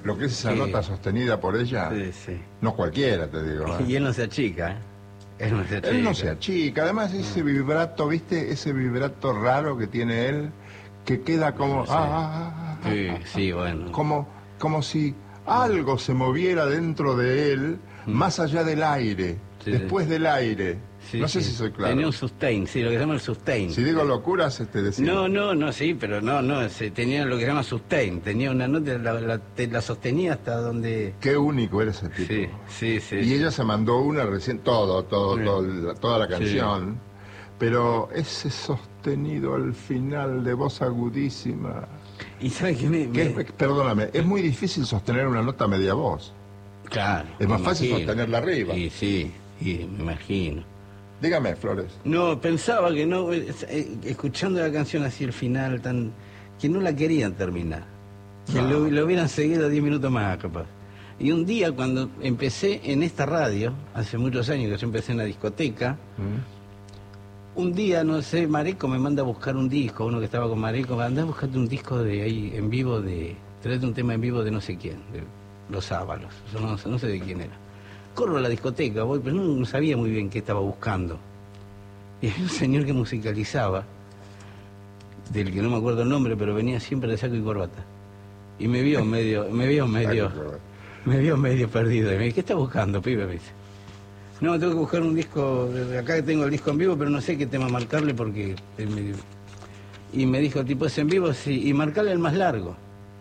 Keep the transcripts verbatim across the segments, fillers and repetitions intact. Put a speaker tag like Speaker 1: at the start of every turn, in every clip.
Speaker 1: lo que es esa
Speaker 2: Sí.
Speaker 1: nota sostenida por ella,
Speaker 2: Sí, sí.
Speaker 1: no cualquiera, te digo. ¿eh?
Speaker 2: Y él no se achica, ¿eh? Él no se achica.
Speaker 1: Él no se achica, además ese vibrato, ¿viste? Ese vibrato raro que tiene él, que queda como...
Speaker 2: Sí.
Speaker 1: ah, ah, ah, ah,
Speaker 2: Sí,
Speaker 1: ah,
Speaker 2: sí, bueno.
Speaker 1: como, como si algo se moviera dentro de él, más allá del aire,
Speaker 2: Sí,
Speaker 1: después
Speaker 2: sí.
Speaker 1: del aire.
Speaker 2: Sí,
Speaker 1: no sé
Speaker 2: sí.
Speaker 1: si soy claro.
Speaker 2: Tenía un sustain, sí, lo que se llama el sustain.
Speaker 1: Si digo locuras, este decir.
Speaker 2: No, no, no, sí, pero no, no, se, tenía lo que se llama sustain, tenía una nota, la, la, te- la sostenía hasta donde...
Speaker 1: Qué único era ese tipo.
Speaker 2: Sí, sí, sí.
Speaker 1: Y
Speaker 2: sí.
Speaker 1: ella se mandó una recién, todo, todo,
Speaker 2: Sí.
Speaker 1: todo la- toda la
Speaker 2: Sí.
Speaker 1: canción, pero ese sostenido al final de voz agudísima.
Speaker 2: Y ¿sabe qué me...?
Speaker 1: Que
Speaker 2: me-
Speaker 1: es- perdóname, es muy difícil sostener una nota media voz.
Speaker 2: Claro.
Speaker 1: Es más
Speaker 2: me
Speaker 1: fácil
Speaker 2: imagino.
Speaker 1: sostenerla arriba.
Speaker 2: Sí, sí, y me imagino.
Speaker 1: Dígame, Flores.
Speaker 2: No, pensaba que no, eh, eh, escuchando la canción así el final, tan que no la querían terminar. Que
Speaker 1: No.
Speaker 2: lo, lo hubieran seguido diez minutos más, capaz. Y un día, cuando empecé en esta radio, hace muchos años que yo empecé en la discoteca, un día, no sé, Mareco me manda a buscar un disco, uno que estaba con Mareco, me anda a buscarte un disco de ahí en vivo, de traete un tema en vivo de no sé quién, de Los Ábalos, yo no, sé- no sé de quién era. Corro a la discoteca, voy, pero no, no sabía muy bien qué estaba buscando. Y había un señor que musicalizaba, del que no me acuerdo el nombre, pero venía siempre de saco y corbata. Y me vio medio, me vio medio, me vio medio perdido. Y me dice, ¿qué estás buscando, pibe? Me dice. No, tengo que buscar un disco, desde acá tengo el disco en vivo, pero no sé qué tema marcarle porque... él me- Y me dijo, tipo, ¿es en vivo? Sí, y marcarle el más largo.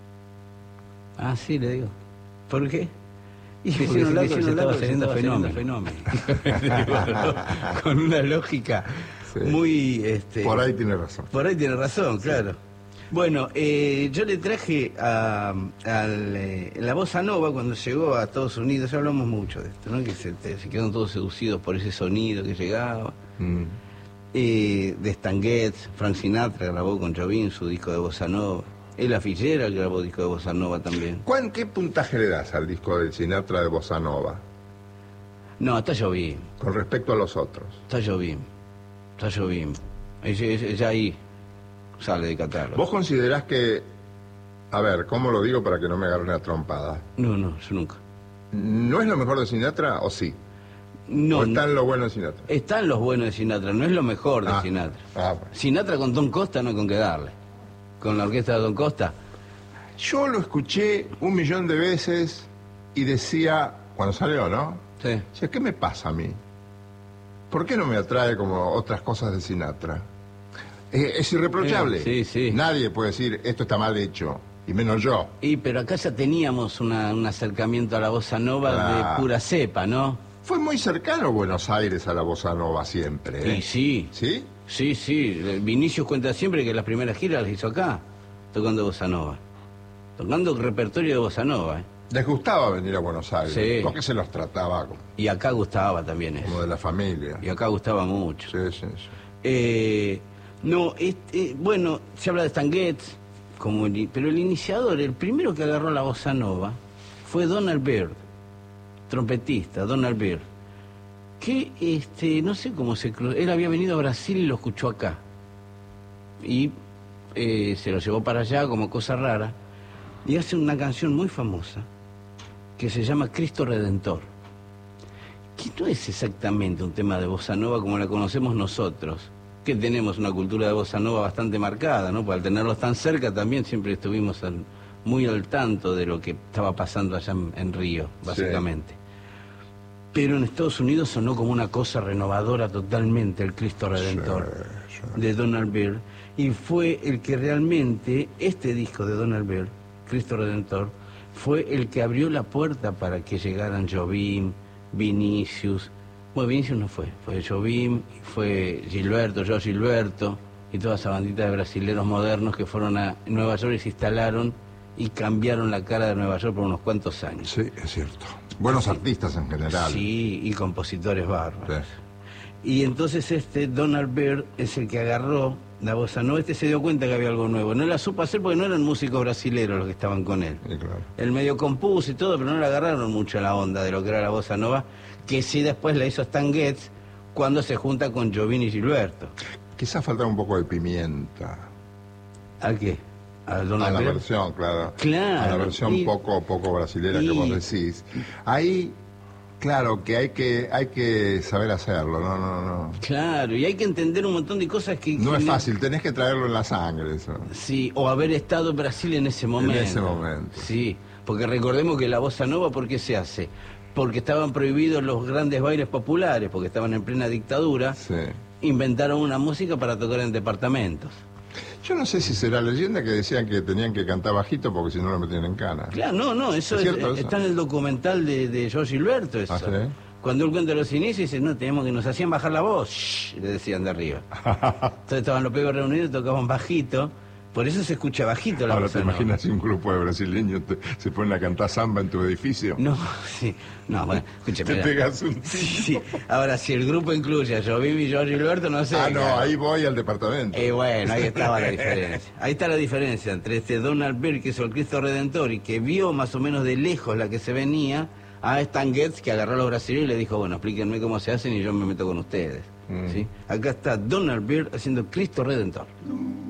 Speaker 2: Ah, sí, le digo. ¿Por qué? Y me
Speaker 1: Porque
Speaker 2: hicieron
Speaker 1: se
Speaker 2: largo,
Speaker 1: te
Speaker 2: se
Speaker 1: hicieron
Speaker 2: estaba
Speaker 1: largo, se
Speaker 2: haciendo
Speaker 1: estaba
Speaker 2: fenómeno.
Speaker 1: haciendo
Speaker 2: Digo, ¿no? Con una lógica
Speaker 1: Sí.
Speaker 2: muy... Este,
Speaker 1: Por ahí tiene razón.
Speaker 2: por ahí tiene razón, claro. Bueno, eh, yo le traje a, al, eh, la bossa nova cuando llegó a Estados Unidos, ya hablamos mucho de esto, ¿no? Que se, te- se quedaron todos seducidos por ese sonido que llegaba.
Speaker 1: Mm.
Speaker 2: Eh, de Stan Getz, Frank Sinatra grabó con Jobim su disco de bossa nova. Ella Fitzgerald grabó disco de bossa nova también.
Speaker 1: ¿Cuán- ¿Qué puntaje le das al disco de Sinatra de Bossa Nova
Speaker 2: No, está Jobim,
Speaker 1: con respecto a los otros?
Speaker 2: está Jobim, está Jobim. Ella, ella- ella ahí sale de catálogo.
Speaker 1: ¿Vos considerás que, a ver, ¿cómo lo digo para que no me agarre una trompada?
Speaker 2: No, no, yo nunca.
Speaker 1: ¿No es lo mejor de Sinatra o sí?
Speaker 2: No,
Speaker 1: ¿O está en lo bueno de Sinatra?
Speaker 2: están los buenos de Sinatra, no es lo mejor de
Speaker 1: Ah,
Speaker 2: Sinatra.
Speaker 1: ah, bueno.
Speaker 2: Sinatra con Don Costa no hay con qué darle. Con la orquesta de Don Costa.
Speaker 1: Yo lo escuché un millón de veces y decía, cuando salió, ¿no?
Speaker 2: Sí.
Speaker 1: Decía, ¿qué me pasa a mí? ¿Por qué no me atrae como otras cosas de Sinatra? Eh, es irreprochable.
Speaker 2: Sí, sí, sí.
Speaker 1: Nadie puede decir, esto está mal hecho, y menos yo.
Speaker 2: Y pero acá ya teníamos una- un acercamiento a la bossa nova
Speaker 1: Claro.
Speaker 2: de pura cepa, ¿no?
Speaker 1: Fue muy cercano Buenos Aires a la bossa nova siempre, ¿eh?
Speaker 2: Y sí,
Speaker 1: ¿Sí?
Speaker 2: sí, sí. Vinicius cuenta siempre que las primeras giras las hizo acá, tocando bossa nova. Tocando repertorio de bossa nova, ¿eh?
Speaker 1: Les gustaba venir a Buenos Aires,
Speaker 2: Sí.
Speaker 1: porque se los trataba como,
Speaker 2: Y acá gustaba también
Speaker 1: como
Speaker 2: eso.
Speaker 1: de la familia.
Speaker 2: Y acá gustaba mucho.
Speaker 1: Sí, sí, sí.
Speaker 2: Eh, no, este, bueno, se habla de Stan Getz, como el- pero el iniciador, el primero que agarró la bossa nova, fue Donald Byrd, trompetista, Donald Byrd, que este, no sé cómo se cruzó, él había venido a Brasil y lo escuchó acá, y eh, se lo llevó para allá como cosa rara, y hace una canción muy famosa, que se llama Cristo Redentor, que no es exactamente un tema de bossa nova como la conocemos nosotros, que tenemos una cultura de bossa nova bastante marcada, ¿no? Pues al tenerlos tan cerca también siempre estuvimos al- muy al tanto de lo que estaba pasando allá en, en Río, básicamente. Pero en Estados Unidos sonó como una cosa renovadora totalmente el Cristo Redentor
Speaker 1: Sí, sí.
Speaker 2: de Donald Byrd, y fue el que realmente, este disco de Donald Byrd, Cristo Redentor, fue el que abrió la puerta para que llegaran Jobim, Vinicius. Bueno, Vinicius no fue, fue Jobim, fue Gilberto, yo Gilberto, y toda esa bandita de brasileros modernos que fueron a Nueva York y se instalaron y cambiaron la cara de Nueva York por unos cuantos años.
Speaker 1: Sí, es cierto. Buenos artistas en general.
Speaker 2: Sí, y compositores bárbaros.
Speaker 1: Sí.
Speaker 2: Y entonces este Donald Byrd es el que agarró la bossa nova. Este se dio cuenta que había algo nuevo. No la supo hacer porque no eran músicos brasileros los que estaban con él.
Speaker 1: Sí, claro.
Speaker 2: Él medio compuso y todo, pero no le agarraron mucho la onda de lo que era la bossa nova, que sí después la hizo Stan Getz cuando se junta con Jobim y Gilberto.
Speaker 1: Quizás falta un poco de pimienta.
Speaker 2: ¿A qué? a,
Speaker 1: a
Speaker 2: Donald
Speaker 1: la
Speaker 2: Byrd.
Speaker 1: versión, claro.
Speaker 2: Claro.
Speaker 1: A la versión
Speaker 2: y,
Speaker 1: poco poco brasilera
Speaker 2: y,
Speaker 1: que vos decís. Ahí, claro, que hay que hay que saber hacerlo, no, no, no.
Speaker 2: Claro, y hay que entender un montón de cosas que...
Speaker 1: No
Speaker 2: que
Speaker 1: es
Speaker 2: le-
Speaker 1: fácil, tenés que traerlo en la sangre eso.
Speaker 2: Sí, o haber estado en Brasil en ese momento.
Speaker 1: En ese momento.
Speaker 2: Sí, porque recordemos que la bossa nova, ¿por qué se hace? Porque estaban prohibidos los grandes bailes populares, porque estaban en plena dictadura.
Speaker 1: Sí.
Speaker 2: Inventaron una música para tocar en departamentos.
Speaker 1: Yo no sé si será leyenda que decían que tenían que cantar bajito porque si no lo metían en cana.
Speaker 2: Claro, no, no, eso
Speaker 1: ¿Es
Speaker 2: es-
Speaker 1: cierto eso?
Speaker 2: está en el documental de, de Jorge Gilberto. Eso.
Speaker 1: ¿Ah, sí?
Speaker 2: Cuando él cuenta los inicios, dice, no, tenemos que nos hacían bajar la voz, shh, le decían de arriba. Entonces estaban los pibes reunidos y tocaban bajito, por eso se escucha bajito la
Speaker 1: Ahora
Speaker 2: bossa
Speaker 1: te
Speaker 2: nova.
Speaker 1: imaginas si un grupo de brasileños te- se ponen a cantar samba en tu edificio.
Speaker 2: No, sí, no, bueno, escuche,
Speaker 1: Te
Speaker 2: mira.
Speaker 1: pegas un
Speaker 2: Sí, sí. Ahora, si el grupo incluye a Jobim y Jorge Gilberto, no sé.
Speaker 1: Ah, no,
Speaker 2: claro.
Speaker 1: ahí voy al departamento.
Speaker 2: Eh, bueno, ahí estaba la diferencia. Ahí está la diferencia entre este Donald Byrd, que hizo el Cristo Redentor y que vio más o menos de lejos la que se venía, a Stan Getz, que agarró a los brasileños y le dijo, bueno, explíquenme cómo se hacen y yo me meto con ustedes.
Speaker 1: Mm.
Speaker 2: ¿Sí? Acá está Donald Byrd haciendo Cristo Redentor.